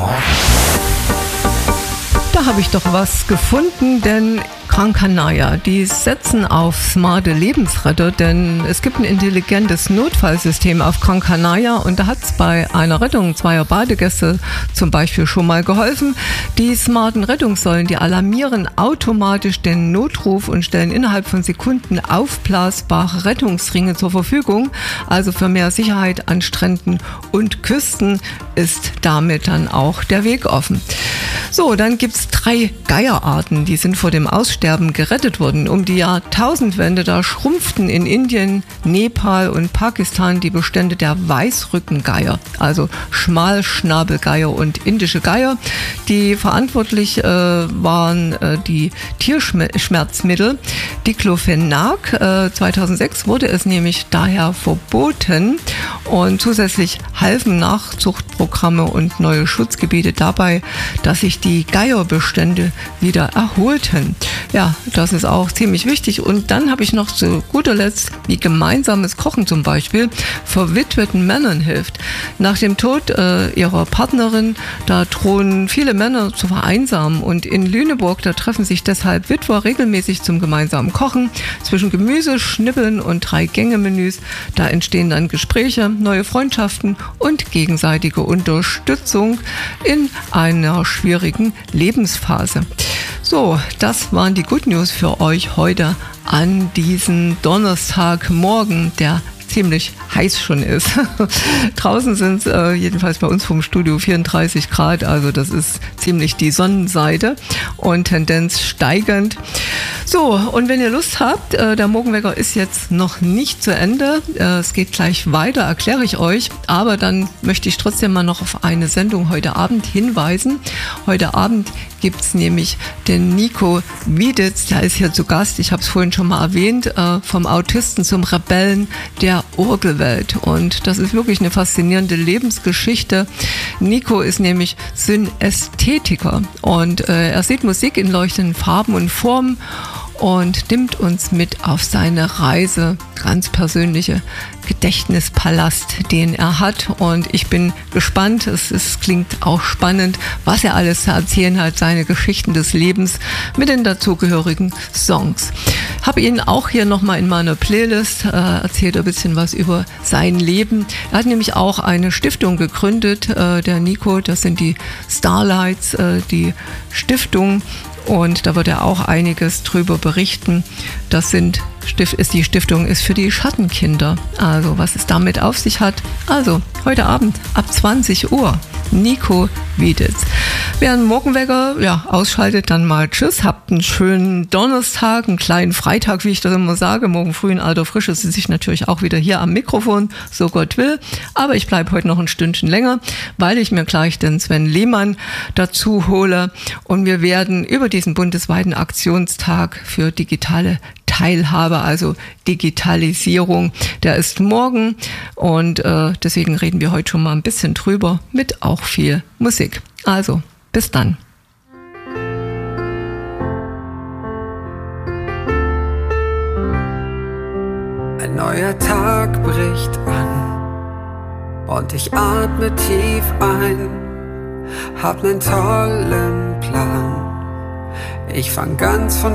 Morgen. Da habe ich doch was gefunden, denn Gran Canaria, die setzen auf smarte Lebensretter, denn es gibt ein intelligentes Notfallsystem auf Gran Canaria und da hat es bei einer Rettung zweier Badegäste zum Beispiel schon mal geholfen. Die smarten Rettungssäulen, die alarmieren automatisch den Notruf und stellen innerhalb von Sekunden aufblasbare Rettungsringe zur Verfügung. Also für mehr Sicherheit an Stränden und Küsten ist damit dann auch der Weg offen. So, dann gibt es 3 Geierarten, die sind vor dem Aussterben gerettet worden. Um die Jahrtausendwende, da schrumpften in Indien, Nepal und Pakistan die Bestände der Weißrückengeier, also Schmalschnabelgeier und indische Geier. Die verantwortlich waren die Tierschmerzmittel Diclofenac. 2006 wurde es nämlich daher verboten und zusätzlich halfen Nachzuchtprogramme und neue Schutzgebiete dabei, dass sich die Geierbestände wieder erholten. Ja, das ist auch ziemlich wichtig. Und dann habe ich noch zu guter Letzt, wie gemeinsames Kochen zum Beispiel verwitweten Männern hilft. Nach dem Tod ihrer Partnerin, da drohen viele Männer zu vereinsamen. Und in Lüneburg, da treffen sich deshalb Witwer regelmäßig zum gemeinsamen Kochen. Zwischen Gemüse, Schnippeln und 3-Gänge-Menüs, da entstehen dann Gespräche, neue Freundschaften und gegenseitige Unterstützung in einer schwierigen Lebensphase. So, das waren die Good News für euch heute an diesem Donnerstagmorgen, der ziemlich heiß schon ist. Draußen sind es jedenfalls bei uns vom Studio 34 Grad, also das ist ziemlich die Sonnenseite und Tendenz steigend. So, und wenn ihr Lust habt, der Morgenwecker ist jetzt noch nicht zu Ende. Es geht gleich weiter, erkläre ich euch. Aber dann möchte ich trotzdem mal noch auf eine Sendung heute Abend hinweisen. Heute Abend gibt es nämlich den Nico Wieditz, der ist hier zu Gast. Ich habe es vorhin schon mal erwähnt, vom Autisten zum Rebellen der Orgelwelt. Und das ist wirklich eine faszinierende Lebensgeschichte. Nico ist nämlich Synästhetiker und er sieht Musik in leuchtenden Farben und Formen und nimmt uns mit auf seine Reise, ganz persönliche Gedächtnispalast, den er hat. Und ich bin gespannt, es klingt auch spannend, was er alles zu erzählen hat, seine Geschichten des Lebens mit den dazugehörigen Songs. Habe ihn auch hier nochmal in meiner Playlist, erzählt ein bisschen was über sein Leben. Er hat nämlich auch eine Stiftung gegründet, der Nico, das sind die Starlights, die Stiftung. Und da wird er auch einiges drüber berichten. Die Stiftung ist für die Schattenkinder. Also was es damit auf sich hat. Also heute Abend ab 20 Uhr. Nico Wieditz. Wer einen Morgenwecker ausschaltet, dann mal tschüss. Habt einen schönen Donnerstag, einen kleinen Freitag, wie ich das immer sage. Morgen früh in alter Frische sitze ich natürlich auch wieder hier am Mikrofon, so Gott will. Aber ich bleibe heute noch ein Stündchen länger, weil ich mir gleich den Sven Lehmann dazu hole. Und wir werden über diesen bundesweiten Aktionstag für digitale Teilhabe, also Digitalisierung, der ist morgen und deswegen reden wir heute schon mal ein bisschen drüber mit auch viel Musik. Also, bis dann. Ein neuer Tag bricht an und ich atme tief ein, hab nen tollen Plan. Ich fang ganz von